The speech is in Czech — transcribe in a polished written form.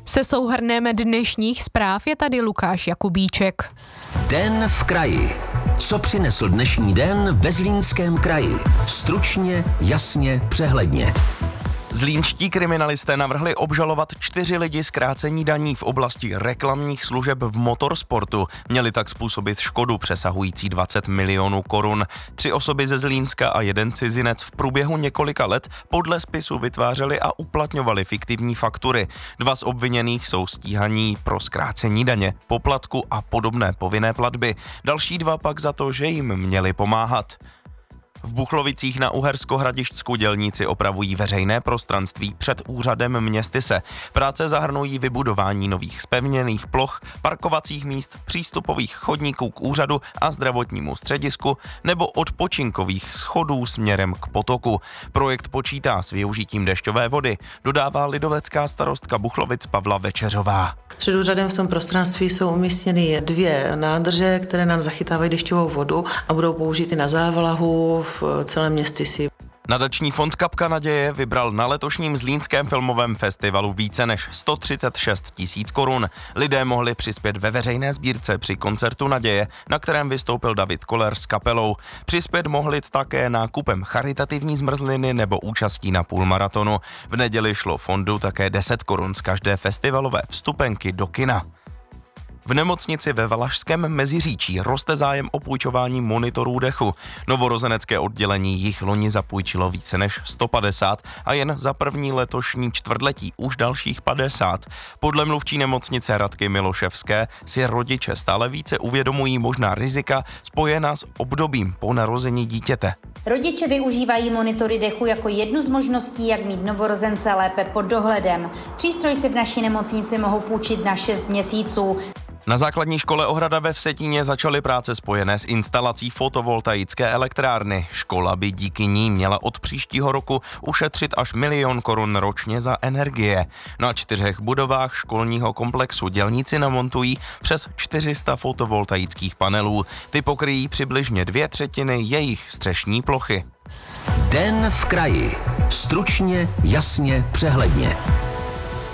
Se souhrnem dnešních zpráv je tady Lukáš Jakubíček. Den v kraji. Co přinesl dnešní den ve Zlínském kraji? Stručně, jasně, přehledně. Zlínští kriminalisté navrhli obžalovat 4 lidi z krácení daní v oblasti reklamních služeb v motorsportu. Měli tak způsobit škodu přesahující 20 milionů korun. 3 osoby ze Zlínska a 1 cizinec v průběhu několika let podle spisu vytvářeli a uplatňovali fiktivní faktury. 2 z obviněných jsou stíhaní pro zkrácení daně, poplatku a podobné povinné platby. Další 2 pak za to, že jim měli pomáhat. V Buchlovicích na Uhersko-Hradišťsku dělníci opravují veřejné prostranství před úřadem Městyse. Práce zahrnují vybudování nových zpevněných ploch, parkovacích míst, přístupových chodníků k úřadu a zdravotnímu středisku nebo odpočinkových schodů směrem k potoku. Projekt počítá s využitím dešťové vody, dodává lidovecká starostka Buchlovic Pavla Večeřová. Před úřadem v tom prostranství jsou umístěny 2 nádrže, které nám zachytávají dešťovou vodu a budou použity na závlahu v celém Městysi. Nadační fond Kapka naděje vybral na letošním Zlínském filmovém festivalu více než 136 000 korun. Lidé mohli přispět ve veřejné sbírce při koncertu Naděje, na kterém vystoupil David Koller s kapelou. Přispět mohli také nákupem charitativní zmrzliny nebo účastí na půlmaratonu. V neděli šlo fondu také 10 korun z každé festivalové vstupenky do kina. V nemocnici ve Valašském Meziříčí roste zájem o půjčování monitorů dechu. Novorozenecké oddělení jich loni zapůjčilo více než 150 a jen za první letošní čtvrtletí už dalších 50. Podle mluvčí nemocnice Radky Miloševské si rodiče stále více uvědomují možná rizika spojená s obdobím po narození dítěte. Rodiče využívají monitory dechu jako jednu z možností, jak mít novorozence lépe pod dohledem. Přístroj si v naší nemocnici mohou půjčit na 6 měsíců. Na základní škole Ohrada ve Vsetíně začaly práce spojené s instalací fotovoltaické elektrárny. Škola by díky ní měla od příštího roku ušetřit až 1 000 000 korun ročně za energie. Na 4 budovách školního komplexu dělníci namontují přes 400 fotovoltaických panelů. Ty pokryjí přibližně 2/3 jejich střešní plochy. Den v kraji. Stručně, jasně, přehledně.